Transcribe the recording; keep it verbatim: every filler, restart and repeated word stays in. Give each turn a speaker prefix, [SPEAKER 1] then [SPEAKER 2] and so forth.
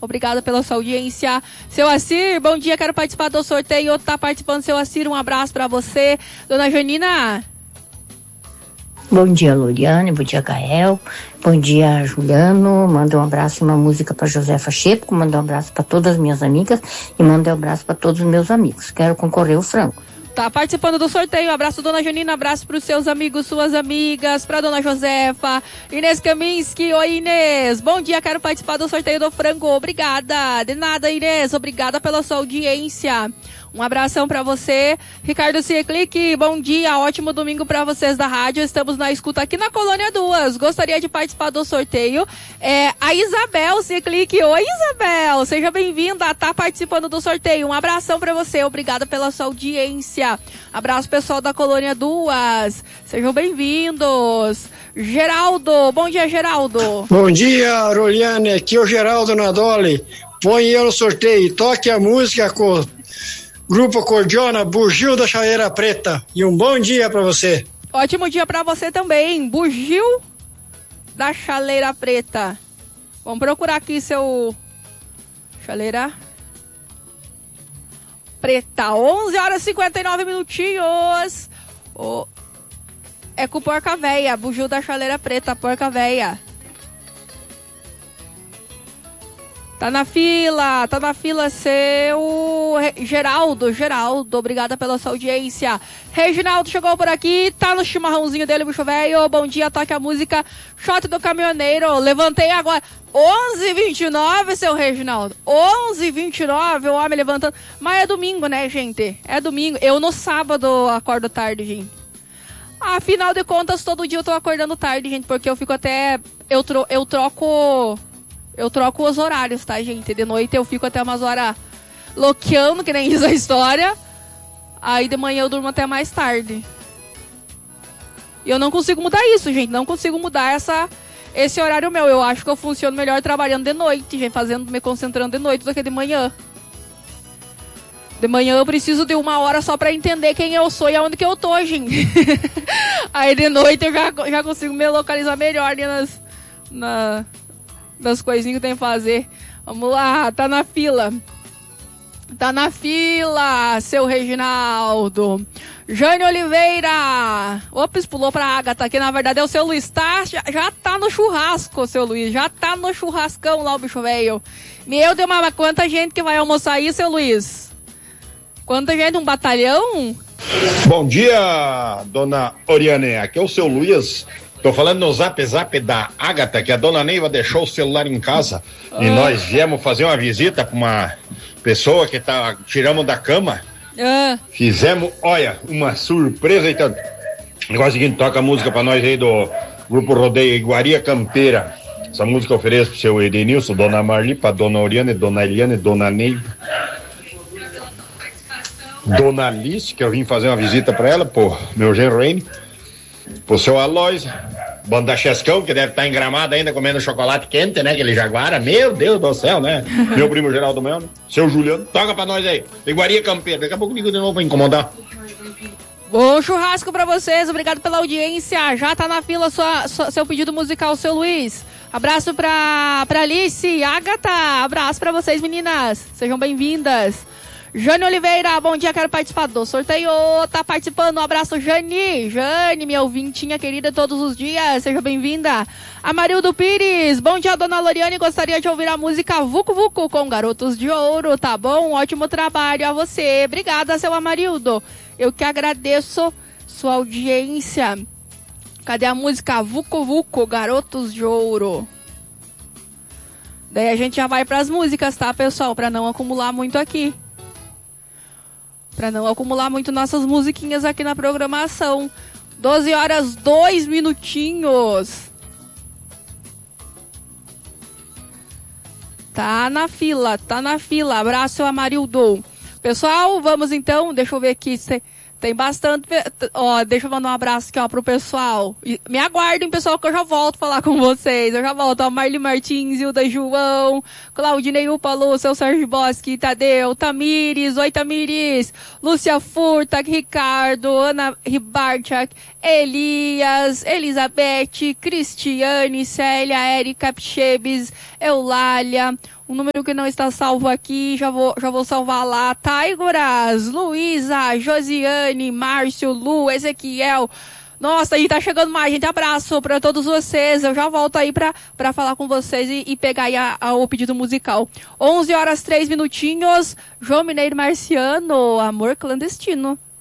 [SPEAKER 1] Obrigada pela sua audiência. Seu Assir, bom dia, quero participar do sorteio. Tá participando, seu Assir, um abraço pra você. Dona Janina.
[SPEAKER 2] Bom dia, Loriane, bom dia, Gael, bom dia, Juliano, manda um abraço e uma música para Josefa Chepo, manda um abraço para todas as minhas amigas e manda um abraço para todos os meus amigos. Quero concorrer ao frango.
[SPEAKER 1] Tá participando do sorteio, abraço Dona Janina, abraço para os seus amigos, suas amigas, para Dona Josefa, Inês Kaminski, oi Inês, bom dia, quero participar do sorteio do frango, obrigada, de nada Inês, obrigada pela sua audiência. Um abração pra você. Ricardo Cieclic, bom dia, ótimo domingo pra vocês da rádio. Estamos na escuta aqui na Colônia duas. Gostaria de participar do sorteio. É a Isabel Cieclic. Oi, Isabel, seja bem-vinda. Tá participando do sorteio. Um abração pra você. Obrigada pela sua audiência. Abraço, pessoal da Colônia duas. Sejam bem-vindos. Geraldo, bom dia, Geraldo.
[SPEAKER 3] Bom dia, Roliane. Aqui é o Geraldo Nadoli. Põe eu no sorteio. Toque a música com Grupo Cordiona, Bugio da Chaleira Preta. E um bom dia pra você.
[SPEAKER 1] Ótimo dia pra você também. Bugio da Chaleira Preta. Vamos procurar aqui seu... Chaleira Preta. onze horas e cinquenta e nove minutinhos. Oh. É com Porca Véia. Bugio da Chaleira Preta, Porca Véia. Tá na fila, tá na fila seu Geraldo, Geraldo, obrigada pela sua audiência. Reginaldo chegou por aqui, tá no chimarrãozinho dele, bicho velho. Bom dia, toque a música Shot do Caminhoneiro. Levantei agora, onze e vinte e nove, seu Reginaldo. onze e vinte e nove, o homem levantando. Mas é domingo, né, gente? É domingo. Eu no sábado acordo tarde, gente. Afinal de contas, todo dia eu tô acordando tarde, gente, porque eu fico até... Eu, tro... eu troco... Eu troco os horários, tá, gente? De noite eu fico até umas horas loqueando, que nem diz a história. Aí de manhã eu durmo até mais tarde. E eu não consigo mudar isso, gente. Não consigo mudar essa, esse horário meu. Eu acho que eu funciono melhor trabalhando de noite, gente. Fazendo, me concentrando de noite do que de manhã. De manhã eu preciso de uma hora só pra entender quem eu sou e aonde que eu tô, gente. Aí de noite eu já, já consigo me localizar melhor, né, nas... Na... das coisinhas que tem que fazer. Vamos lá, tá na fila. Tá na fila, seu Reginaldo. Jane Oliveira. Ops, pulou pra Agatha, que na verdade é o seu Luiz. Tá, já, já tá no churrasco, seu Luiz. Já tá no churrascão lá, o bicho velho. Meu Deus, mas quanta gente que vai almoçar aí, seu Luiz? Quanta gente? Um batalhão?
[SPEAKER 4] Bom dia, dona Oriane. Aqui é o seu Luiz. Tô falando no zap zap da Agatha, que a dona Neiva deixou o celular em casa. Ah. E nós viemos fazer uma visita pra uma pessoa que tá, tiramos da cama. Ah. Fizemos, olha, uma surpresa. Então, negócio seguinte, toca a música pra nós aí do Grupo Rodeio Iguaria Campeira. Essa música eu ofereço pro seu Edenilson, dona Marli, pra dona Oriane, dona Eliane, dona Neiva. Dona Alice, que eu vim fazer uma visita pra ela, pô, meu genro Reine. Pro seu Aloysio, Banda Chescão, que deve estar em Gramado ainda comendo chocolate quente, né? Aquele Jaguara, meu Deus do céu, né? Meu primo Geraldo Mel, né? Seu Juliano, toca pra nós aí. Iguaria Campeira, daqui a pouco ligo de novo pra incomodar.
[SPEAKER 1] Bom churrasco pra vocês, obrigado pela audiência. Já tá na fila sua, sua, seu pedido musical, seu Luiz. Abraço pra, pra Alice, Agatha, abraço pra vocês, meninas. Sejam bem-vindas. Jane Oliveira, bom dia, quero participar do sorteio, tá participando, um abraço, Jane, Jane, minha ouvintinha querida todos os dias, seja bem-vinda. Amarildo Pires, bom dia, dona Loriane, gostaria de ouvir a música Vucu Vucu com Garotos de Ouro, tá bom? Ótimo trabalho a você, obrigada, seu Amarildo, eu que agradeço sua audiência. Cadê a música Vucu Vucu, Garotos de Ouro? Daí a gente já vai pras músicas, tá, pessoal, pra não acumular muito aqui. Pra não acumular muito nossas musiquinhas aqui na programação. doze horas, dois minutinhos. Tá na fila, tá na fila. Abraço, Amarildo. Pessoal, vamos então, deixa eu ver aqui se tem bastante... Ó, deixa eu mandar um abraço aqui, ó, pro pessoal. E me aguardem, pessoal, que eu já volto falar com vocês. Eu já volto, ó, Marli Martins, Hilda João, Claudinei Upalo, seu Sérgio Bosque, Tadeu, Tamires, oi Tamires, Lúcia Furta, Ricardo, Ana Ribarchak, Elias, Elizabeth, Cristiane, Célia, Érica Pichebes, Eulália, um número que não está salvo aqui, já vou, já vou salvar lá. Taigoras, Luísa, Josiane, Márcio, Lu, Ezequiel. Nossa, e tá chegando mais, gente. Abraço pra todos vocês. Eu já volto aí pra, pra falar com vocês e, e pegar aí a, a, o pedido musical. onze horas, três minutinhos. João Mineiro Marciano, Amor Clandestino.